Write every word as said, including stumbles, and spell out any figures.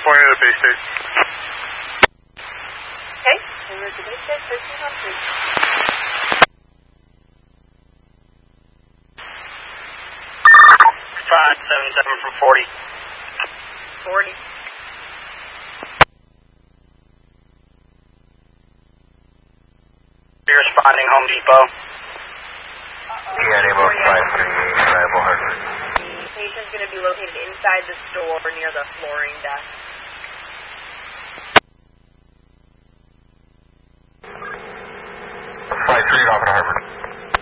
Reporting to the base station. Okay, and we're at the base station, thirteen hundred. five seven seven from forty. forty. Be responding, Home Depot. Yeah, Nemo five three eight, arrival Hartford. The patient's going to be located inside the store near the flooring desk.